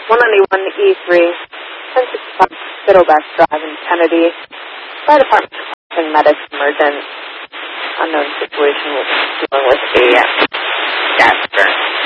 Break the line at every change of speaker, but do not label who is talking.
191E3, 1065 Fiddleback Drive in Kennedy. Fire department requesting medics emergent. Unknown situation dealing with a gas burn.